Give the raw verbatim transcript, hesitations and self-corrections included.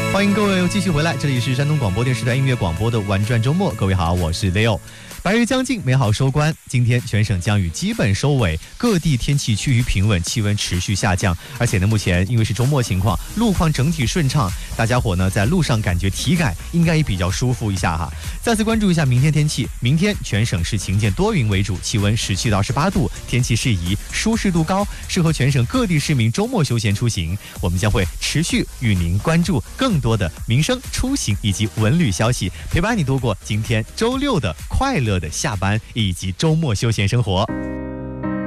欢迎各位继续回来，这里是山东广播电视台音乐广播的玩转周末。各位好，我是 Leo。白日将近，美好收官。今天全省降雨基本收尾，各地天气趋于平稳，气温持续下降。而且呢，目前因为是周末情况，路况整体顺畅，大家伙呢在路上感觉体感应该也比较舒服一下哈。再次关注一下明天天气，明天全省是晴间多云为主，气温十七到十八度，天气适宜，舒适度高，适合全省各地市民周末休闲出行。我们将会持续与您关注更多的民生、出行以及文旅消息，陪伴你度过今天周六的快乐的下班以及周末休闲生活。